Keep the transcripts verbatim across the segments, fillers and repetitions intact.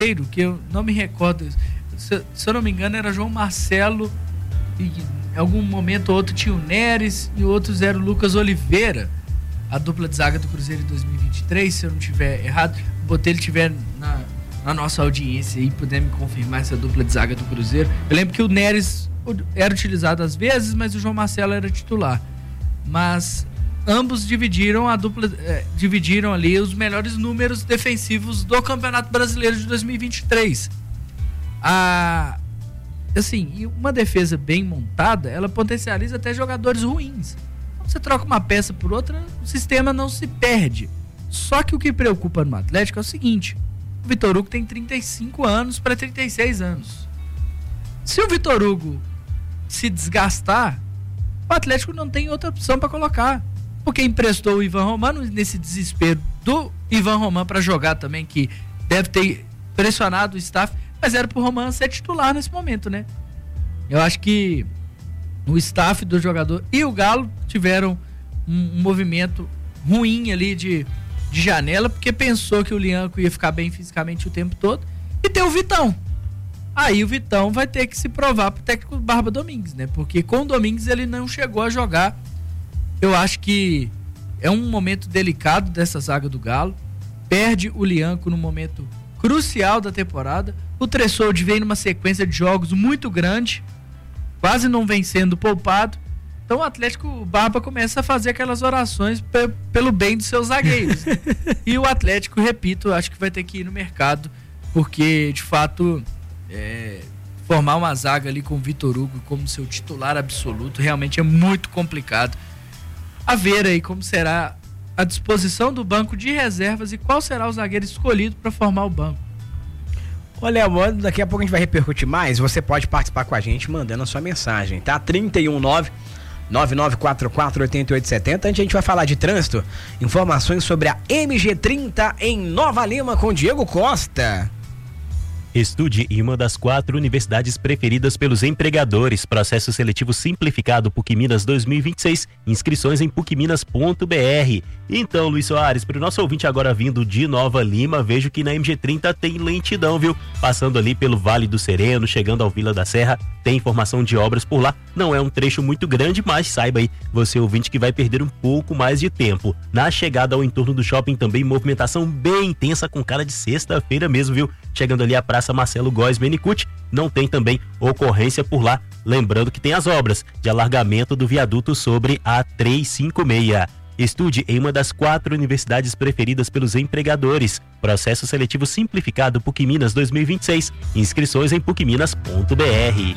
que eu não me recordo, se, se eu não me engano era João Marcelo, e em algum momento ou outro tinha o Neres e outros era o Lucas Oliveira, a dupla de zaga do Cruzeiro em dois mil e vinte e três, se eu não estiver errado, o Botelho estiver na, na nossa audiência e puder me confirmar essa dupla de zaga do Cruzeiro. Eu lembro que o Neres era utilizado às vezes, mas o João Marcelo era titular, mas ambos dividiram a dupla, eh, dividiram ali os melhores números defensivos do Campeonato Brasileiro de dois mil e vinte e três. A, assim, uma defesa bem montada, ela potencializa até jogadores ruins. Quando você troca uma peça por outra, o sistema não se perde. Só que o que preocupa no Atlético é o seguinte: o Vitor Hugo tem trinta e cinco anos para trinta e seis anos. Se o Vitor Hugo se desgastar, o Atlético não tem outra opção para colocar. Porque emprestou o Ivan Romano nesse desespero do Ivan Romano para jogar também, que deve ter pressionado o staff, mas era pro Romano ser titular nesse momento, né? Eu acho que o staff do jogador e o Galo tiveram um, um movimento ruim ali de, de janela, porque pensou que o Lianco ia ficar bem fisicamente o tempo todo, e tem o Vitão. Aí o Vitão vai ter que se provar pro técnico Barba Domingues, né? Porque com o Domingues ele não chegou a jogar. Eu acho que é um momento delicado dessa zaga do Galo. Perde o Lianco no momento crucial da temporada. O Tressoldi vem numa sequência de jogos muito grande, quase não vem sendo poupado. Então o Atlético Barba começa a fazer aquelas orações pe- pelo bem dos seus zagueiros. E o Atlético, repito, acho que vai ter que ir no mercado, porque de fato é, formar uma zaga ali com o Vitor Hugo como seu titular absoluto realmente é muito complicado. A ver aí como será a disposição do banco de reservas e qual será o zagueiro escolhido para formar o banco. Olha, mano, daqui a pouco a gente vai repercutir mais. Você pode participar com a gente mandando a sua mensagem, tá? trinta e um nove nove nove quatro quatro oito oito sete zero. Antes a gente vai falar de trânsito, informações sobre a M G trinta em Nova Lima com Diego Costa. Estude em uma das quatro universidades preferidas pelos empregadores. Processo seletivo simplificado PUC Minas dois mil e vinte e seis. Inscrições em puc minas ponto b r. Então, Luiz Soares, para o nosso ouvinte agora vindo de Nova Lima, vejo que na M G trinta tem lentidão, viu? Passando ali pelo Vale do Sereno, chegando ao Vila da Serra, tem informação de obras por lá. Não é um trecho muito grande, mas saiba aí, você ouvinte, que vai perder um pouco mais de tempo. Na chegada ao entorno do shopping também movimentação bem intensa, com cara de sexta-feira mesmo, viu? Chegando ali a Praça Marcelo Góes Menicucci, não tem também ocorrência por lá. Lembrando que tem as obras de alargamento do viaduto sobre a trezentos e cinquenta e seis. Estude em uma das quatro universidades preferidas pelos empregadores. Processo seletivo simplificado PUC Minas dois mil e vinte e seis. Inscrições em puc minas ponto b r.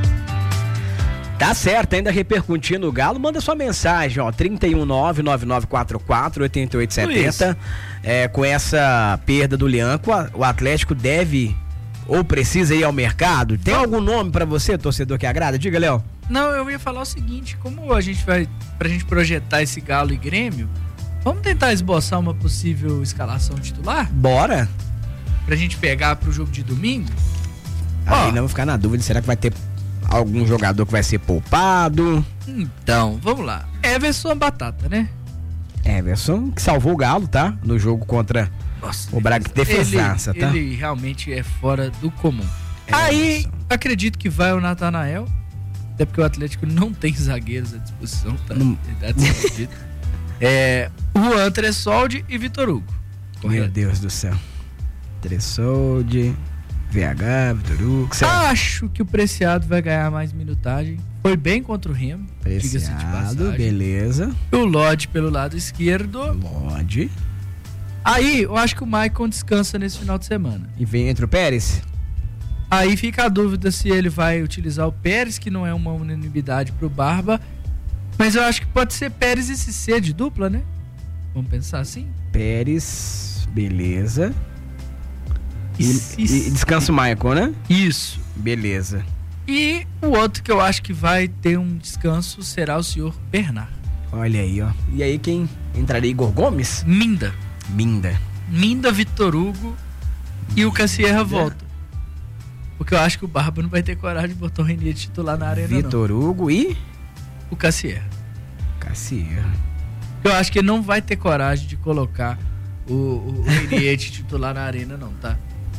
Tá certo, ainda repercutindo o Galo, manda sua mensagem, ó, trinta e um nove nove nove quatro quatro oito oito sete zero. É, com essa perda do Lianco, o Atlético deve ou precisa ir ao mercado? Tem algum nome pra você, torcedor, que agrada? Diga, Léo. Não, eu ia falar o seguinte: como a gente vai, pra gente projetar esse Galo e Grêmio, vamos tentar esboçar uma possível escalação titular? Bora. Pra gente pegar pro jogo de domingo? Aí não vou ficar na dúvida, será que vai ter algum jogador que vai ser poupado? Então, vamos lá. Everson Batata, né? Everson, que salvou o Galo, tá? No jogo contra Nossa, o Braga, defesaça, ele, tá? Ele realmente é fora do comum. Everson. Aí, acredito que vai o Natanael, até porque o Atlético não tem zagueiros à disposição, tá? Não. Verdade, é, Juan Tressoldi e Vitor Hugo. Correto? Meu Deus do céu. Tressoldi, V H, Vitor Hugo. Acho que o Preciado vai ganhar mais minutagem. Foi bem contra o Remo, diga-se de Preciado, passagem. beleza. O Lodge pelo lado esquerdo. Lodge. Aí, eu acho que o Maicon descansa nesse final de semana. E vem entre o Pérez? Aí fica a dúvida se ele vai utilizar o Pérez, que não é uma unanimidade pro Barba. Mas eu acho que pode ser Pérez e Cissé de dupla, né? Vamos pensar assim? Pérez, beleza. E, E, e descansa o Maicon, né? Isso. Beleza. E o outro que eu acho que vai ter um descanso será o senhor Bernard. Olha aí, ó. E aí quem entraria? Igor Gomes? Minda. Minda. Minda, Vitor Hugo e o Cassierra volta. Porque eu acho que o Barba não vai ter coragem de botar o Renier titular na arena, Vitor não. Hugo e? O Cassierra. Cassierra. Eu acho que ele não vai ter coragem de colocar o, o, o Renier titular na arena, não, tá?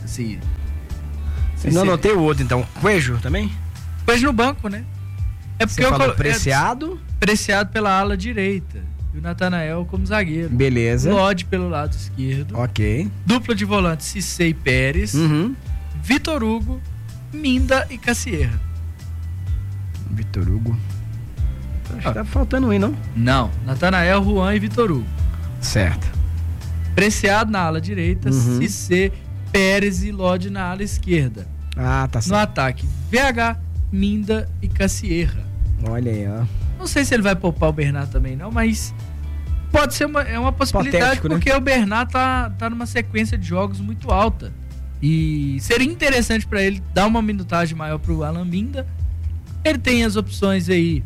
Se, se não anotei o outro, então. Coelho também? Coelho no banco, né? É porque Você eu falou colo... Preciado? É preciado pela ala direita. E o Natanael como zagueiro. Beleza. Lodge pelo lado esquerdo. Ok. Dupla de volante, Cissé e Pérez. Uhum. Vitor Hugo, Minda e Cassierra. Vitor Hugo. Acho que tá faltando um, hein, não? Não. Natanael, Juan e Vitor Hugo. Certo. Preciado na ala direita, Uhum. Cissé, Pérez e Lodge na ala esquerda. Ah, tá No certo. ataque, V H, Minda e Cassierra. Olha aí, ó. Não sei se ele vai poupar o Bernat também não, mas pode ser uma, é uma possibilidade, Hipotético, né? porque o Bernat tá, tá numa sequência de jogos muito alta. E seria interessante para ele dar uma minutagem maior pro Alan Minda. Ele tem as opções aí,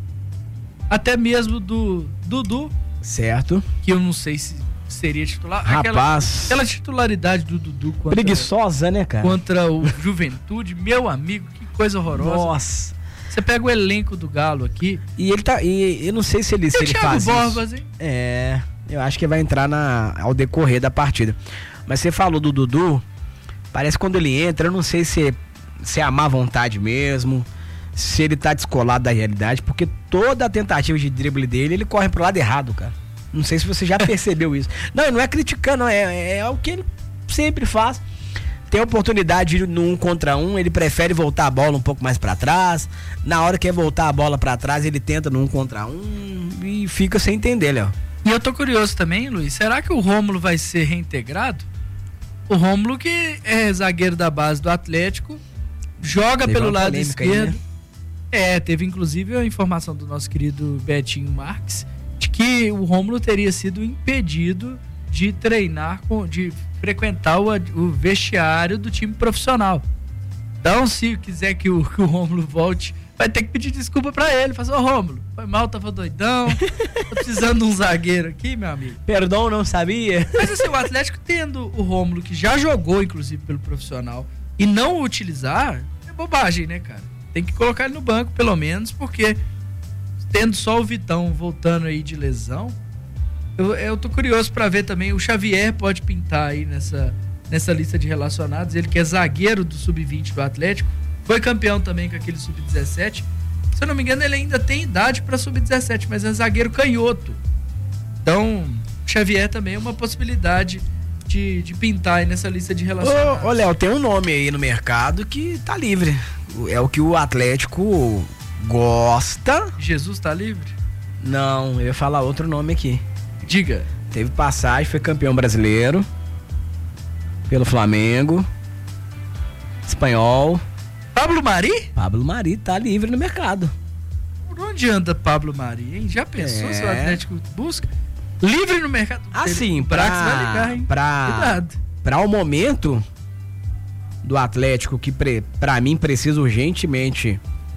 até mesmo do Dudu, Certo. que eu não sei se seria titular. Aquela, Rapaz. aquela titularidade do Dudu contra, Preguiçosa, né, cara? contra o Juventude, meu amigo, que coisa horrorosa. Nossa. Você pega o elenco do Galo aqui. E ele tá. E eu não sei se ele, se E o ele Thiago faz Borbas, isso. hein? É. Eu acho que vai entrar na, ao decorrer da partida. Mas você falou do Dudu. Parece que quando ele entra, eu não sei se é, se é a má vontade mesmo. Se ele tá descolado da realidade. Porque toda a tentativa de drible dele, ele corre pro lado errado, cara. Não sei se você já percebeu isso. Não, não é criticando, não, é, é o que ele sempre faz. Tem oportunidade no um contra um, ele prefere voltar a bola um pouco mais pra trás. Na hora que é voltar a bola pra trás, ele tenta no um contra um e fica sem entender, Léo. E eu tô curioso também, Luiz, será que o Rômulo vai ser reintegrado? O Rômulo, que é zagueiro da base do Atlético, joga Teve pelo uma lado polêmica aí, esquerdo. né? É, teve inclusive a informação do nosso querido Betinho Marques de que o Rômulo teria sido impedido de treinar, com, de frequentar o, o vestiário do time profissional. Então, se quiser que o, que o Rômulo volte, vai ter que pedir desculpa pra ele. Falar, ô Rômulo, foi mal, tava doidão, tô precisando de um zagueiro aqui, meu amigo. Perdão, não sabia. Mas assim, o Atlético tendo o Rômulo, que já jogou, inclusive, pelo profissional, e não o utilizar, é bobagem, né, cara? Tem que colocar ele no banco, pelo menos, porque tendo só o Vitão voltando aí de lesão, eu, eu tô curioso pra ver também, o Xavier pode pintar aí nessa, nessa lista de relacionados, ele que é zagueiro do sub vinte do Atlético, foi campeão também com aquele sub dezessete, se eu não me engano ele ainda tem idade pra sub dezessete, mas é zagueiro canhoto, então o Xavier também é uma possibilidade de, de pintar aí nessa lista de relacionados. Ô, ô Léo, tem um nome aí no mercado que tá livre, é o que o Atlético gosta. Jesus tá livre? Não, eu ia falar outro nome aqui. Diga. Teve passagem, foi campeão brasileiro pelo Flamengo, espanhol. Pablo Mari? Pablo Mari tá livre no mercado. Por onde anda Pablo Mari, hein? Já pensou É. se o Atlético busca? Livre no mercado. Assim, o pra, Brax vai ligar, hein? pra, Cuidado. pra o momento do Atlético, que pre, pra mim precisa urgentemente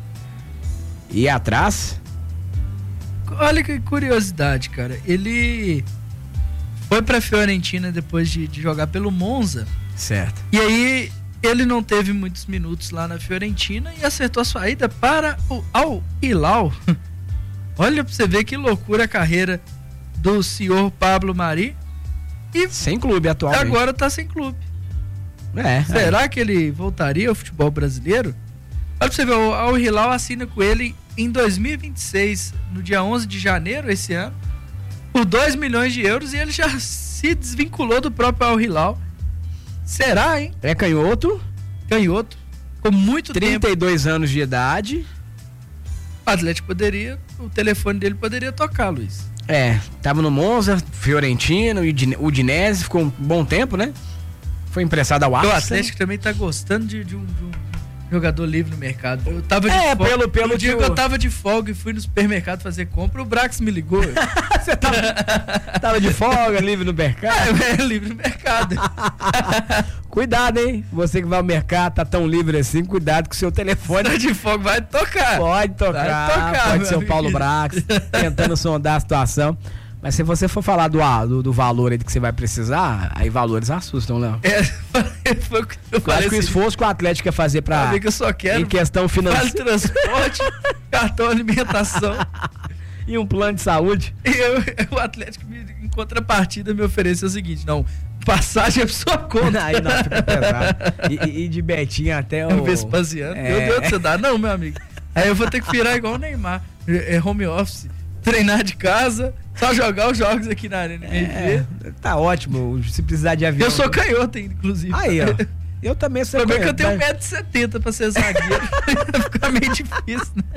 ir atrás. Olha que curiosidade, cara. Ele foi pra Fiorentina depois de, de jogar pelo Monza. Certo. E aí ele não teve muitos minutos lá na Fiorentina e acertou a sua ida para o Al Hilal. Olha pra você ver que loucura a carreira do senhor Pablo Mari. E Sem clube atualmente. agora tá sem clube. É. Será é. que ele voltaria ao futebol brasileiro? Olha pra você ver, o Al Hilal assina com ele em dois mil e vinte e seis, no dia onze de janeiro esse ano, por dois milhões de euros, e ele já se desvinculou do próprio Al Hilal. Será, hein? É canhoto, Canhoto, com muito trinta e tempo. dois anos de idade. O Atlético poderia, o telefone dele poderia tocar, Luiz. É, tava no Monza, Fiorentina, Udine- Udinese, ficou um bom tempo, né? Foi emprestado ao O Arsenal. Atlético também tá gostando de, de um, de um jogador livre no mercado. Eu tava de É, folga, pelo- pelo no dia que que o- eu tava de folga e fui no supermercado fazer compra, o Brax me ligou. Você tava, tava de folga, livre no mercado. É, é livre no mercado. Cuidado, hein? Você que vai ao mercado, tá tão livre assim, cuidado com o seu telefone. Tá de folga, vai tocar. Pode tocar, Vai tocar, pode meu ser o Paulo amigo. Brax, tentando sondar a situação. Mas se você for falar do, do, do valor aí que você vai precisar, aí valores assustam, Léo. É, foi o que eu Eu falei acho que o assim, esforço que o Atlético quer fazer pra, pra ver que eu só quero em questão vale financeira. transporte, cartão alimentação. E um plano de saúde. Eu, o Atlético, em contrapartida, me ofereceu o seguinte: não, passagem é por sua conta. Aí não, fica pesado. E, e de Betinho até o. Vespasiano. É. Meu Deus, você dá? Não, meu amigo. Aí eu vou ter que virar igual o Neymar. É home office. Treinar de casa, só jogar os jogos aqui na Arena M é, V. Tá ótimo, se precisar de avião. Eu sou canhoto, inclusive. Aí, ó. Eu também sou canhoto. O problema é que eu tenho mas... um metro e setenta pra ser zagueiro. Fica meio difícil, né?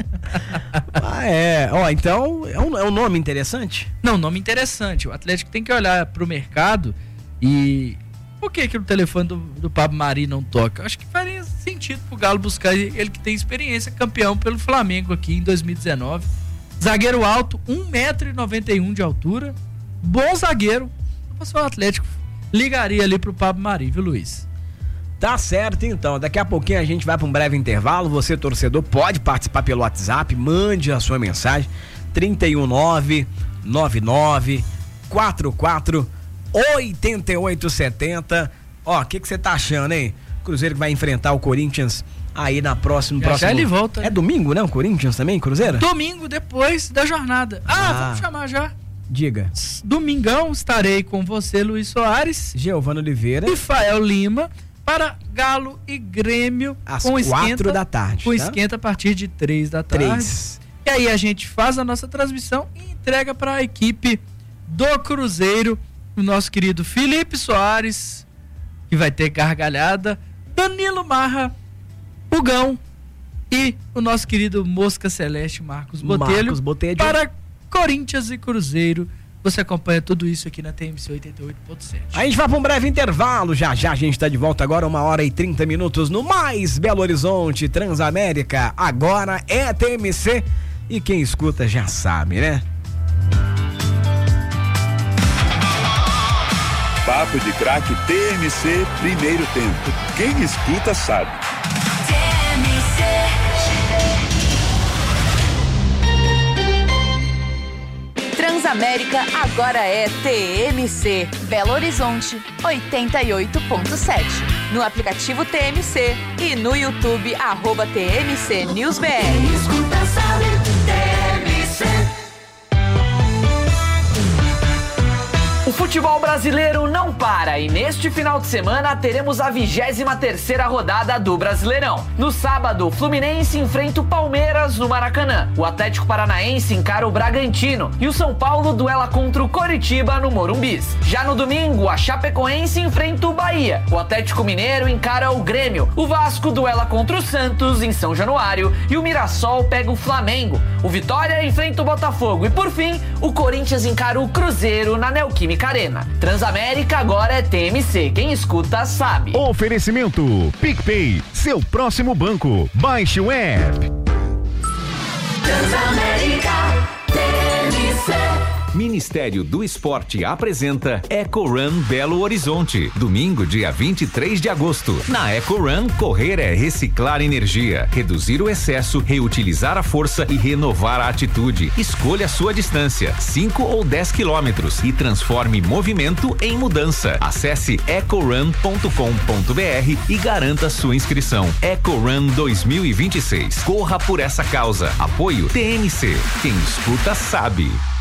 Ah, é. Ó, então, é um, é um nome interessante? Não, nome interessante. O Atlético tem que olhar pro mercado e... Por que que o telefone do, do Pablo Mari não toca? Eu acho que faria sentido pro Galo buscar ele que tem experiência, campeão pelo Flamengo aqui em dois mil e dezenove. Zagueiro alto, um metro e noventa e um de altura. Bom zagueiro. O Atlético ligaria ali pro Pablo Mari, viu, Luiz? Tá certo, então. Daqui a pouquinho a gente vai para um breve intervalo. Você, torcedor, pode participar pelo WhatsApp. Mande a sua mensagem. três um nove, nove nove quatro quatro, oito oito sete zero. Ó, o que que você tá achando, hein? Cruzeiro que vai enfrentar o Corinthians aí na próxima... Já, próximo... já ele volta. É né? Domingo, né? O Corinthians também, Cruzeiro? Domingo, depois da jornada. Ah, Ah. vamos chamar já. Diga. Domingão estarei com você, Luiz Soares, Giovano Oliveira. Rafael Lima, para Galo e Grêmio Às com quatro esquenta, da tarde. com tá? esquenta a partir de três da tarde. Três. E aí a gente faz a nossa transmissão e entrega para a equipe do Cruzeiro, o nosso querido Felipe Soares, que vai ter gargalhada, Danilo Marra, Hugão e o nosso querido Mosca Celeste Marcos Botelho, Marcos Botelho. para Corinthians e Cruzeiro. Você acompanha tudo isso aqui na T M C oitenta e oito ponto sete. A gente vai para um breve intervalo. Já já a gente está de volta agora, uma hora e trinta minutos no mais Belo Horizonte, Transamérica. Agora é T M C e quem escuta já sabe, né? Papo de Craque T M C, primeiro tempo. Quem escuta sabe. T M C. Transamérica agora é T M C. Belo Horizonte, oitenta e oito ponto sete. No aplicativo T M C e no YouTube, arroba T M C News B R. Quem escuta sabe, T M C. O futebol brasileiro não para e neste final de semana teremos a vigésima terceira rodada do Brasileirão. No sábado, o Fluminense enfrenta o Palmeiras no Maracanã. O Atlético Paranaense encara o Bragantino e o São Paulo duela contra o Coritiba no Morumbis. Já no domingo, a Chapecoense enfrenta o Bahia. O Atlético Mineiro encara o Grêmio. O Vasco duela contra o Santos em São Januário e o Mirassol pega o Flamengo. O Vitória enfrenta o Botafogo e, por fim, o Corinthians encara o Cruzeiro na Neoquímica Arena. Transamérica agora é T M C. Quem escuta sabe. Oferecimento PicPay, seu próximo banco. Baixe o app. Transamérica, T M C. Ministério do Esporte apresenta Eco Run Belo Horizonte, domingo, dia vinte e três de agosto. Na Eco Run, correr é reciclar energia, reduzir o excesso, reutilizar a força e renovar a atitude. Escolha a sua distância, cinco ou dez quilômetros, e transforme movimento em mudança. Acesse eco run ponto com ponto b r e garanta sua inscrição. Eco Run dois mil e vinte e seis. Corra por essa causa. Apoio T M C. Quem escuta sabe.